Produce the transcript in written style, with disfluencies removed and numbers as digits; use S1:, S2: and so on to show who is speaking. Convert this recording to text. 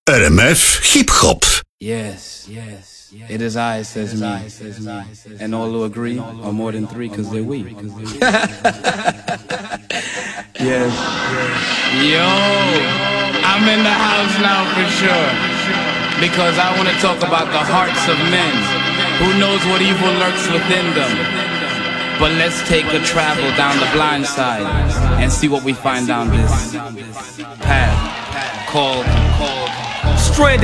S1: RMF Hip Hop.
S2: Yes, it is I, says me. And all who agree are more than three because they're we. Yes. Yo, I'm in the house now for sure. Because I want to talk about the hearts of men. Who knows what evil lurks within them? But let's take a travel down the blind side and see what we find down this path called Straight